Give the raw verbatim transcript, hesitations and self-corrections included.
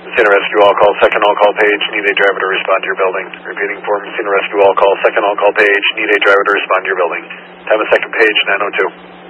Messina Rescue all call, second all call page, need a driver to respond to your building. Repeating for Messina Rescue all call, second all call page, need a driver to respond to your building. Time of second page, nine oh two.